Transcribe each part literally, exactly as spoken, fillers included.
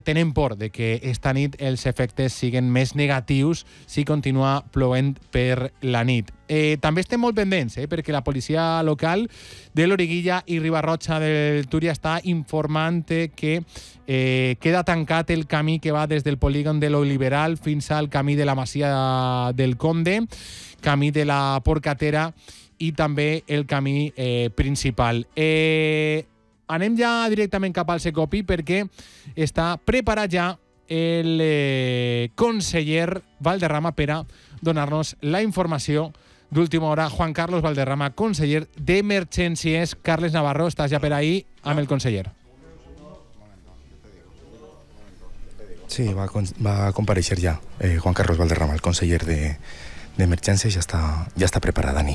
tenen por de que esta nit els efectes siguen més negatius si continua plovent per la nit. Eh, també estem molt pendents, eh, perquè la policia local de l'Origuilla i Riba-roja del Túria està informant que eh, queda tancat el camí que va des del polígon de l'Oliveral fins al camí de la Masia del Conde, camí de la Porcatera i també el camí eh, principal. Eh, Anem ja directament cap al Secopi perquè està preparat ja el eh, conseller Valderrama per a donar-nos la informació d'última hora. Juan Carlos Valderrama, conseller d'Emergències. Carles Navarro, estàs ja per ahí amb el conseller. Sí, va, va compareixer ja eh, Juan Carlos Valderrama, el conseller de, d'Emergències, ya está, ya está preparada, Dani.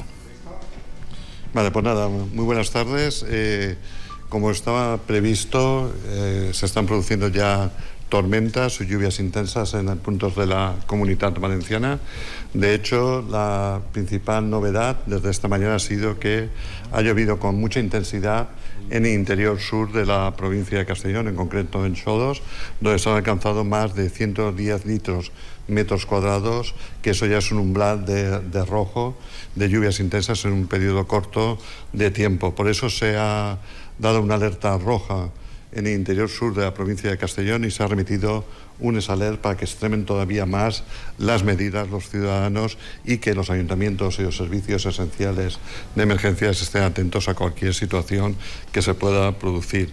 Vale, pues nada, muy buenas tardes. Eh, Como estaba previsto, eh, se están produciendo ya tormentas o lluvias intensas en puntos de la Comunitat Valenciana. De hecho, la principal novedad desde esta mañana ha sido que ha llovido con mucha intensidad en el interior sur de la provincia de Castellón, en concreto en Xodos, donde se han alcanzado más de ciento diez litros metros cuadrados, que eso ya es un umbral de, de rojo, de lluvias intensas en un periodo corto de tiempo. Por eso se ha dado una alerta roja en el interior sur de la provincia de Castellón y se ha remitido un exaler para que extremen todavía más las medidas los ciudadanos y que los ayuntamientos y los servicios esenciales de emergencias estén atentos a cualquier situación que se pueda producir.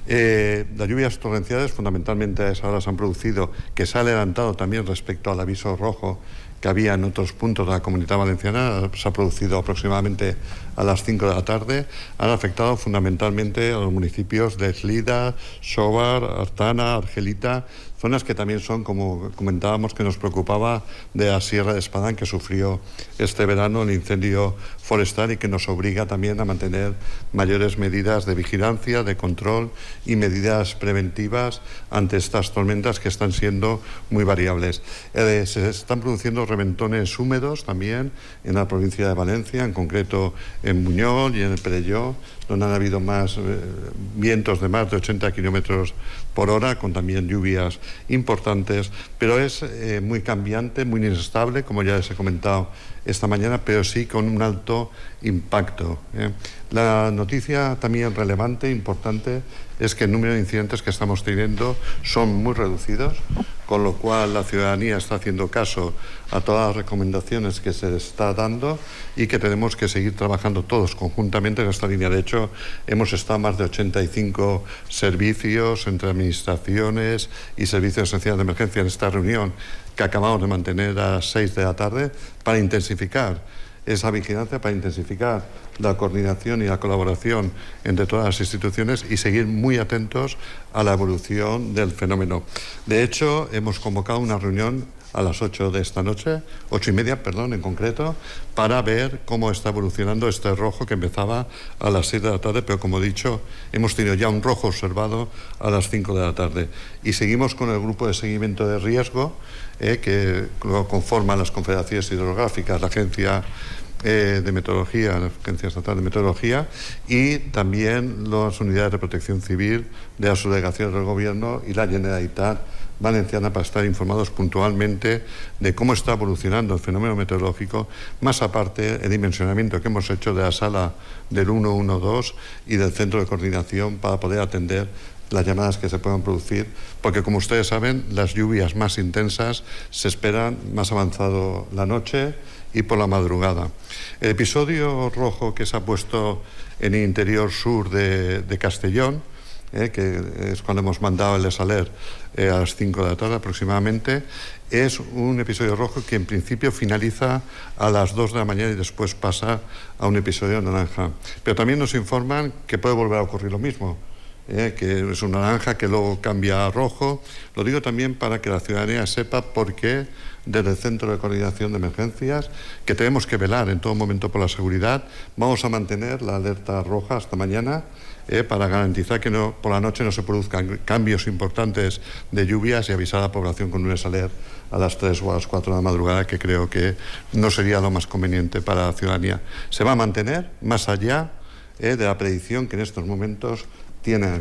Eh, las lluvias torrenciales fundamentalmente a esa hora se han producido, que se ha adelantado también respecto al aviso rojo que había en otros puntos de la Comunidad Valenciana, se ha producido aproximadamente a las cinco de la tarde, han afectado fundamentalmente a los municipios de Eslida, Xóvar, Artana, Argelita, zonas que también son, como comentábamos, que nos preocupaba de la Sierra de Espadán, que sufrió este verano el incendio forestal y que nos obliga también a mantener mayores medidas de vigilancia, de control y medidas preventivas ante estas tormentas que están siendo muy variables. Eh, se están produciendo reventones húmedos también en la provincia de Valencia, en concreto en Buñol y en el Perelló, donde han habido más eh, vientos de más de ochenta kilómetros por hora, con también lluvias importantes, pero es eh, muy cambiante, muy inestable, como ya les he comentado esta mañana, pero sí con un alto impacto. ¿eh? La noticia también relevante, importante, es que el número de incidentes que estamos teniendo son muy reducidos, con lo cual la ciudadanía está haciendo caso a todas las recomendaciones que se está dando y que tenemos que seguir trabajando todos conjuntamente en esta línea. De hecho, hemos estado más de ochenta y cinco servicios entre administraciones y servicios esenciales de emergencia en esta reunión que acabamos de mantener a las seis de la tarde para intensificar esa vigilancia, para intensificar la coordinación y la colaboración entre todas las instituciones y seguir muy atentos a la evolución del fenómeno. De hecho, hemos convocado una reunión a las ocho de esta noche, ocho y media, perdón, en concreto, para ver cómo está evolucionando este rojo que empezaba a las seis de la tarde, pero como he dicho, hemos tenido ya un rojo observado a las cinco de la tarde. Y seguimos con el grupo de seguimiento de riesgo, eh, que lo conforman las confederaciones hidrográficas, la Agencia Eh, de Meteorología, la Agencia Estatal de Meteorología, y también las unidades de protección civil de las subdelegaciones del Gobierno y la Generalitat Valenciana, para estar informados puntualmente de cómo está evolucionando el fenómeno meteorológico, más aparte el dimensionamiento que hemos hecho de la sala del ciento doce y del centro de coordinación para poder atender las llamadas que se puedan producir, porque como ustedes saben, las lluvias más intensas se esperan más avanzado la noche y por la madrugada. El episodio rojo que se ha puesto en el interior sur de, de Castellón, eh, que es cuando hemos mandado el desaler eh, a las cinco de la tarde aproximadamente, es un episodio rojo que en principio finaliza a las dos de la mañana y después pasa a un episodio naranja. Pero también nos informan que puede volver a ocurrir lo mismo. Eh, que es un naranja que luego cambia a rojo. Lo digo también para que la ciudadanía sepa por qué desde el Centro de Coordinación de Emergencias, que tenemos que velar en todo momento por la seguridad, vamos a mantener la alerta roja hasta mañana eh, para garantizar que no, por la noche no se produzcan cambios importantes de lluvias y avisar a la población con un exaler a las tres o a las cuatro de la madrugada, que creo que no sería lo más conveniente para la ciudadanía. Se va a mantener más allá eh, de la predicción que en estos momentos tiene el M E T.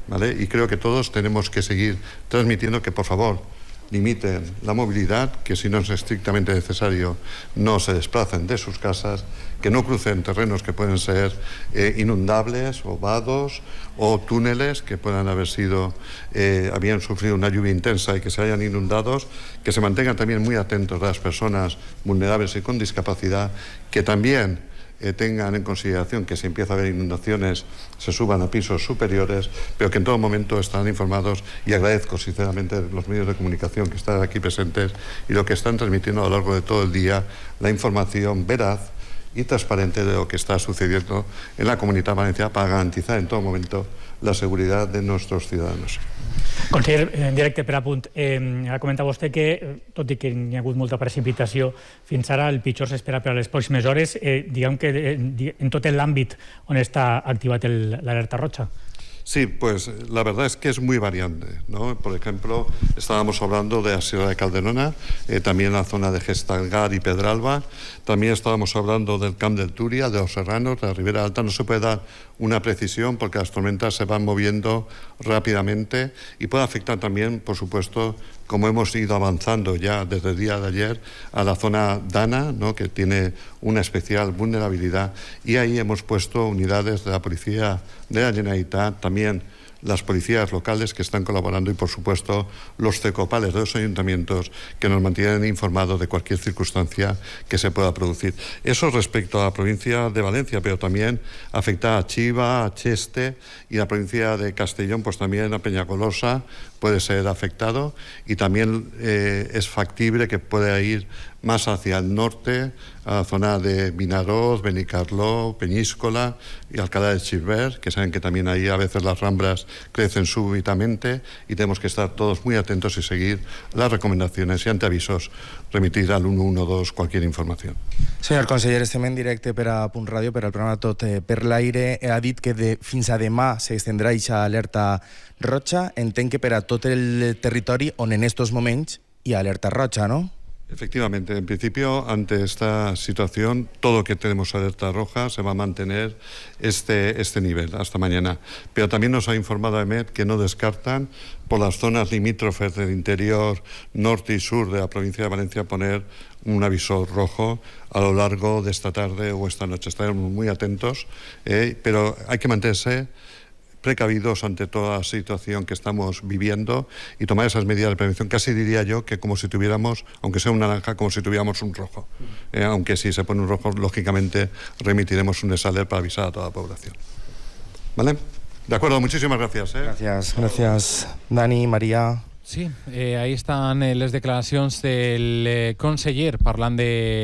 ¿vale? Y creo que todos tenemos que seguir transmitiendo que, por favor, limiten la movilidad, que si no es estrictamente necesario no se desplacen de sus casas, que no crucen terrenos que pueden ser eh, inundables o vados o túneles que puedan haber sido, eh, habían sufrido una lluvia intensa y que se hayan inundados, que se mantengan también muy atentos a las personas vulnerables y con discapacidad, que también Eh, tengan en consideración que si empieza a haber inundaciones se suban a pisos superiores, pero que en todo momento están informados, y agradezco sinceramente los medios de comunicación que están aquí presentes y lo que están transmitiendo a lo largo de todo el día, la información veraz y transparente de lo que está sucediendo en la Comunitat Valenciana para garantizar en todo momento la seguridad de nuestros ciudadanos. Conseller, en directe per apunt, eh, ha comentat vostè que, tot i que hi ha hagut molta precipitació, fins ara el pitjor s'espera per a les pròximes hores, eh, diguem que eh, en tot l'àmbit on està activat l'alerta roja. Sí, pues la verdad es que es muy variante, ¿no? Por ejemplo, estábamos hablando de la Sierra de Calderona, eh, también la zona de Gestalgar y Pedralba, también estábamos hablando del Camp del Turia, de los Serranos, de la Ribera Alta. No se puede dar una precisión porque las tormentas se van moviendo rápidamente y puede afectar también, por supuesto, como hemos ido avanzando ya desde el día de ayer, a la zona Dana, ¿no? Que tiene una especial vulnerabilidad, y ahí hemos puesto unidades de la Policía de la Generalitat, también las policías locales que están colaborando y, por supuesto, los cecopales de los ayuntamientos que nos mantienen informados de cualquier circunstancia que se pueda producir. Eso respecto a la provincia de Valencia, pero también afecta a Chiva, a Cheste, y la provincia de Castellón, pues también a Peñagolosa puede ser afectado, y también eh, es factible que pueda ir más hacia el norte, a la zona de Vinaroz, Benicarló, Peñíscola y Alcalá de Xivert, que saben que también ahí a veces las ramblas crecen súbitamente, y tenemos que estar todos muy atentos y seguir las recomendaciones y ante avisos remitir al uno uno dos cualquier información. Senyor conseller, estem en directe per a Punt Ràdio, per al programa Tot per l'Aire. Ha dit que de, fins a demà s'extendrà aquesta alerta roja. Entenc que per a tot el territori on en estos moments hi ha alerta roja, ¿no? Efectivamente, en principio, ante esta situación, todo lo que tenemos alerta roja se va a mantener este, este nivel hasta mañana. Pero también nos ha informado EMET que no descartan, por las zonas limítrofes del interior norte y sur de la provincia de Valencia, poner un aviso rojo a lo largo de esta tarde o esta noche. Estaremos muy atentos, eh, pero hay que mantenerse precavidos ante toda la situación que estamos viviendo y tomar esas medidas de prevención. Casi diría yo que como si tuviéramos, aunque sea un naranja, como si tuviéramos un rojo. Eh, aunque si se pone un rojo, lógicamente remitiremos un desaler para avisar a toda la población. ¿Vale? De acuerdo, muchísimas gracias. ¿eh? Gracias, gracias, Dani, Maria. Sí, eh, ahí estan eh, les declaracions del eh, conseller parlant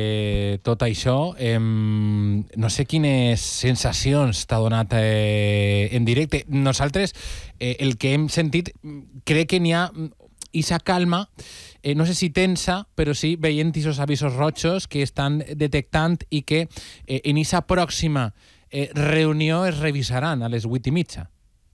de tot això. Eh, no sé quines sensacions t'ha donat eh, en directe. Nosaltres, eh, el que hem sentit, crec que n'hi ha esa calma, eh, no sé si tensa, però sí veient aquests avisos rojos que estan detectant i que eh, en esa pròxima eh, reunió es revisaran a les vuit i mitja.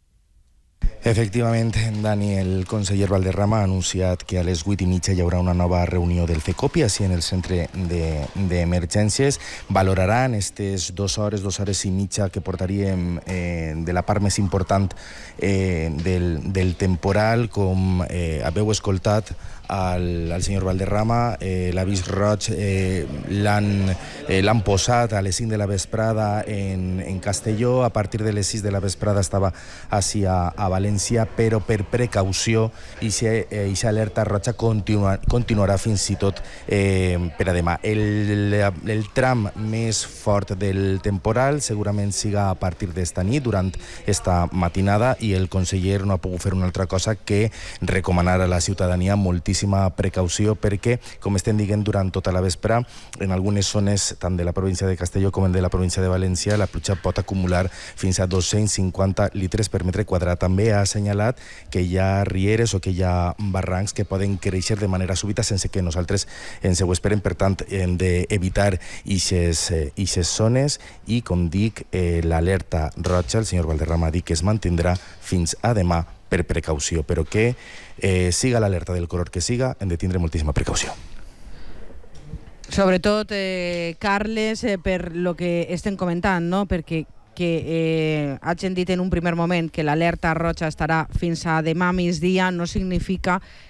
Efectivament, Dani, el conseller Valderrama ha anunciat que a les vuit i mitja hi haurà una nova reunió del CECOPI, així en el centre d'emergències. De, valoraran aquestes dues hores, dues hores i mitja que portaríem eh, de la part més important eh, del, del temporal, com eh, haveu escoltat al, al senyor Valderrama. Eh, l'avís roig eh, l'han eh, posat a les cinc de la vesprada en, en Castelló. A partir de les sis de la vesprada estava així a, a València, però per precaució aquesta alerta roja continua, continuarà fins i tot eh, per a demà. El, el tram més fort del temporal segurament siga a partir d'esta nit, durant esta matinada, i el conseller no ha pogut fer una altra cosa que recomanar a la ciutadania moltíssima precaució, perquè, com estem dient, durant tota la vespre, en algunes zones, tant de la província de Castelló com de la província de València, la pluja pot acumular fins a dos-cents cinquanta litres per metre quadrat. També ha assenyalat que hi ha rieres o que hi ha barrancs que poden créixer de manera súbita sense que nosaltres ens ho esperem. Per tant, hem d'evitar aquestes zones i, com dic, eh, l'alerta roja, el senyor Valderrama ha dit que es mantindrà fins a demà per precaució, però que eh, siga l'alerta del color que siga, hem de tindre moltíssima precaució. Sobretot, eh, Carles, eh, per lo que estem comentant, no? Perquè que eh, hagin dit en un primer moment que l'alerta roja estarà fins a demà migdia no significa